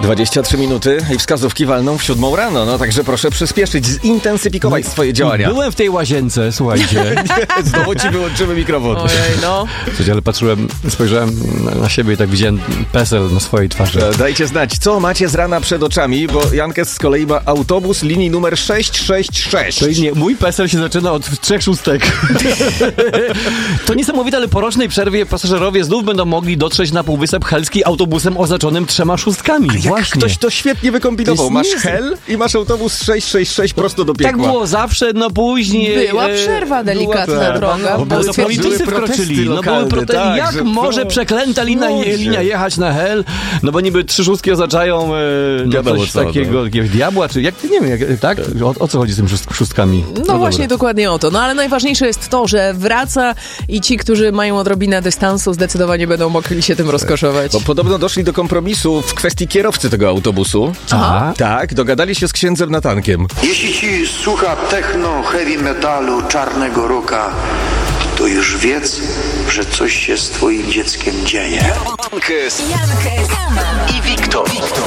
23 minuty i wskazówki walną w 7 rano, no także proszę przyspieszyć, zintensyfikować swoje działania. Byłem w tej łazience, słuchajcie. Nie, znowu ci wyłączymy mikrofon. Ojej, no. Słuchajcie, ale spojrzałem na siebie i tak widziałem PESEL na swojej twarzy. Dajcie znać, co macie z rana przed oczami, bo Jankes z kolei ma autobus linii numer 666. To nie, mój PESEL się zaczyna od 3 szóstek. To niesamowite, ale po rocznej przerwie pasażerowie znów będą mogli dotrzeć na Półwysep Helski autobusem oznaczonym 3 szóstkami. Właśnie. Ktoś to świetnie wykombinował. Masz Hel i masz autobus 666 prosto do piekła. Tak było zawsze, no później... Była przerwa delikatna droga. Bo to politycy wkroczyli. Tak, jak może przeklęta linia jechać na Hel? No bo niby 3 szóstki oznaczają coś takiego, jakiegoś diabła, czy jak, nie wiem, tak? O co chodzi z tymi szóstkami? No właśnie, dokładnie o to. No ale najważniejsze jest to, że wraca i ci, którzy mają odrobinę dystansu, zdecydowanie będą mogli się tym rozkoszować. Bo podobno doszli do kompromisu w kwestii kierowcy tego autobusu. Aha. Tak, dogadali się z księdzem Natankiem. Jeśli ci słucha techno, heavy metalu, czarnego rocka, to już wiedz, że coś się z twoim dzieckiem dzieje. Jankes i Wiktor.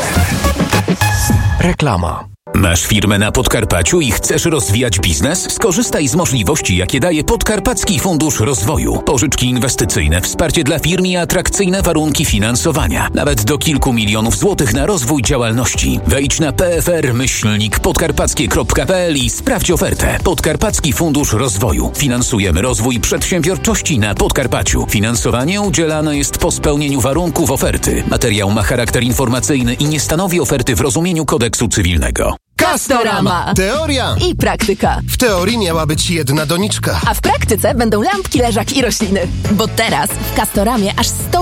Reklama. Masz firmę na Podkarpaciu i chcesz rozwijać biznes? Skorzystaj z możliwości, jakie daje Podkarpacki Fundusz Rozwoju. Pożyczki inwestycyjne, wsparcie dla firm i atrakcyjne warunki finansowania. Nawet do kilku milionów złotych na rozwój działalności. Wejdź na pfr-podkarpackie.pl i sprawdź ofertę. Podkarpacki Fundusz Rozwoju. Finansujemy rozwój przedsiębiorczości na Podkarpaciu. Finansowanie udzielane jest po spełnieniu warunków oferty. Materiał ma charakter informacyjny i nie stanowi oferty w rozumieniu kodeksu cywilnego. Castorama. Teoria I praktyka. w teorii miała być jedna doniczka. A w praktyce będą lampki, leżak i rośliny. Bo teraz w Castoramie aż 100